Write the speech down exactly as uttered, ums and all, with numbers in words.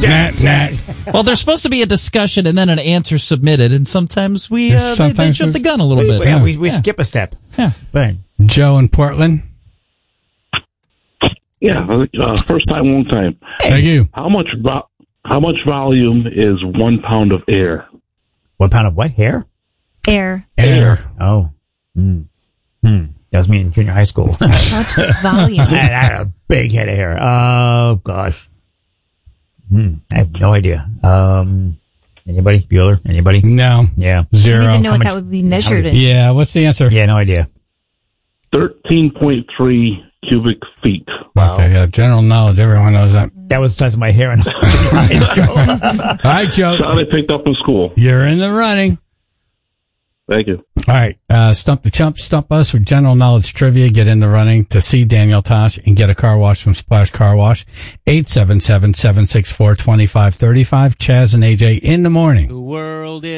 Nat, nat. Well, there's supposed to be a discussion and then an answer submitted, and sometimes we uh, Sometimes they, they jump we- the gun a little We, bit. yeah, we, we skip a step. Yeah. Right. Joe in Portland. Yeah, uh, first time, long time. Thank you. How much vo- how much volume is one pound of air? One pound of what? Hair? Air. Air. Oh. Hmm. Hmm. That was me in junior high school. Much volume. I had a big head of hair. Oh, gosh. Hmm. I have no idea. Um, anybody? Bueller? Anybody? No. Yeah. I Zero. don't even know How what much- that would be measured in. Yeah, what's the answer? Yeah, no idea. thirteen point three cubic feet. Wow. Okay, yeah, general knowledge. Everyone knows that. That was the size of my hair in high school. All right, Joe. Sound I picked up in school. You're in the running. Thank you. All right, uh, Stump the Chump, stump us for general knowledge trivia. Get in the running to see Daniel Tosh and get a car wash from Splash Car Wash. eight seven seven, seven six four, two five three five. Chaz and A J in the morning. The world is